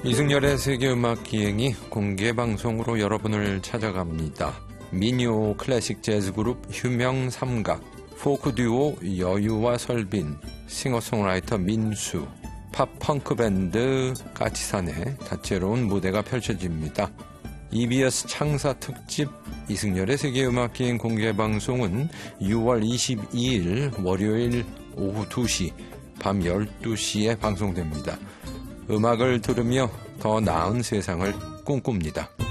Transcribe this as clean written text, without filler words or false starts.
이승열의 세계음악기행이 공개방송으로 여러분을 찾아갑니다. 민요 클래식 재즈 그룹 휴명 삼각, 포크 듀오 여유와 설빈, 싱어송라이터 민수, 팝펑크 밴드 까치산의 다채로운 무대가 펼쳐집니다. EBS 창사 특집 이승열의 세계음악기행 공개방송은 6월 22일 월요일 오후 2시, 밤 12시에 방송됩니다. 음악을 들으며 더 나은 세상을 꿈꿉니다.